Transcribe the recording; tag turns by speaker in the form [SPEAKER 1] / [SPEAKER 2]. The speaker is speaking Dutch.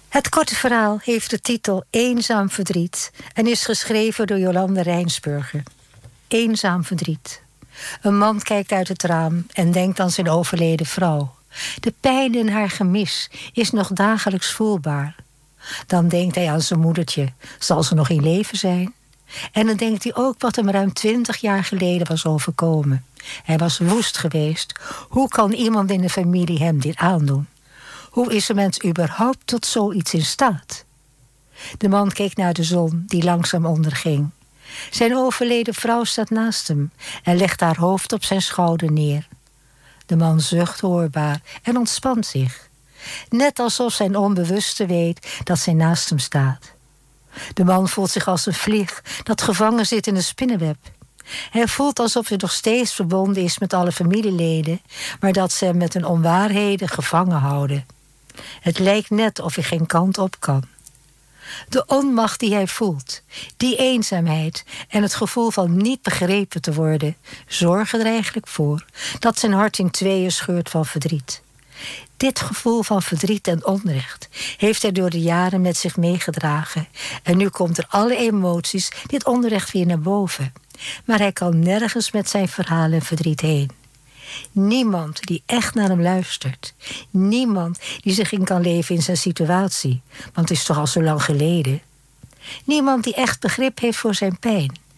[SPEAKER 1] Het korte verhaal heeft de titel Eenzaam verdriet en is geschreven door Jolande Rijnsburger. Eenzaam verdriet. Een man kijkt uit het raam en denkt aan zijn overleden vrouw. De pijn in haar gemis is nog dagelijks voelbaar. Dan denkt hij aan zijn moedertje. Zal ze nog in leven zijn? En dan denkt hij ook wat hem ruim 20 jaar geleden was overkomen. Hij was woest geweest. Hoe kan iemand in de familie hem dit aandoen? Hoe is een mens überhaupt tot zoiets in staat? De man keek naar de zon die langzaam onderging. Zijn overleden vrouw staat naast hem en legt haar hoofd op zijn schouder neer. De man zucht hoorbaar en ontspant zich. Net alsof zijn onbewuste weet dat zij naast hem staat. De man voelt zich als een vlieg dat gevangen zit in een spinnenweb. Hij voelt alsof hij nog steeds verbonden is met alle familieleden, maar dat ze hem met hun onwaarheden gevangen houden. Het lijkt net of hij geen kant op kan. De onmacht die hij voelt, die eenzaamheid en het gevoel van niet begrepen te worden, zorgen er eigenlijk voor dat zijn hart in tweeën scheurt van verdriet. Dit gevoel van verdriet en onrecht heeft hij door de jaren met zich meegedragen. En nu komt er alle emoties, dit onrecht weer naar boven. Maar hij kan nergens met zijn verhaal en verdriet heen. Niemand die echt naar hem luistert. Niemand die zich in kan leven in zijn situatie. Want het is toch al zo lang geleden. Niemand die echt begrip heeft voor zijn pijn.